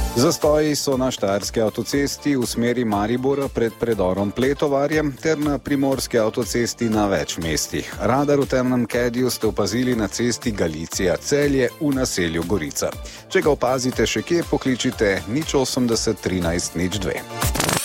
Zastoji so na štajerski avtocesti v smeri Maribora pred predorom Pletovarjem ter na primorski avtocesti na več mestih. Radar v temnem kediju ste opazili na cesti Galicija-Celje v naselju Gorica. Če ga opazite še kje, pokličite 080 13 02.